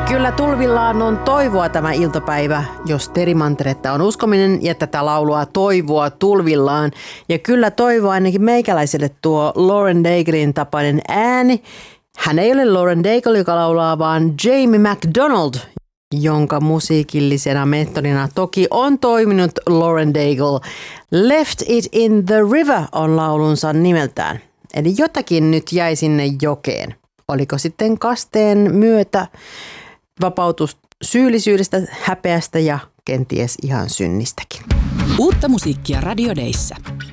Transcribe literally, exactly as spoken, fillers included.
Kyllä tulvillaan on toivoa tämä iltapäivä, jos terimanteretta on uskominen ja tätä laulua toivoa tulvillaan. Ja kyllä toivoa ainakin meikäläiselle tuo Lauren Daiglein tapainen ääni. Hän ei ole Lauren Daigle, joka laulaa, vaan Jamie McDonald, jonka musiikillisena mentorina toki on toiminut Lauren Daigle. Left It in the River on laulunsa nimeltään. Eli jotakin nyt jäi sinne jokeen. Oliko sitten kasteen myötä vapautus syyllisyydestä, häpeästä ja kenties ihan synnistäkin. Uutta musiikkia Radio Dayssä.